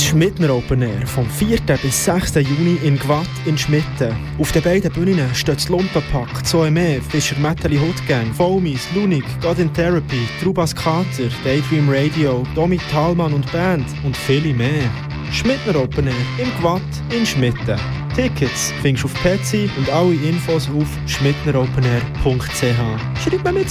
Das Schmidtner Open Air vom 4. bis 6. Juni in Gwatt in Schmitten. Auf den beiden Bühnen steht das Lumpenpack, Zoeme, Fischer Metalli Hoodgang, Foamies, Lunik, God in Therapy, Trubas Kater, Daydream Radio, Domi Thalmann und Band und viele mehr. Schmidtner Open Air im Gwatt in Schmitten. Tickets findest du auf Petsy und alle Infos auf schmidneropenair.ch. Schreib mir mit